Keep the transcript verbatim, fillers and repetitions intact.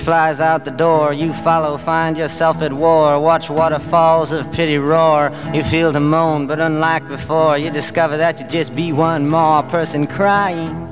flies out the door. You follow, find yourself at war. Watch waterfalls of pity roar. You feel the moan, but unlike before, you discover that you just be one more person crying.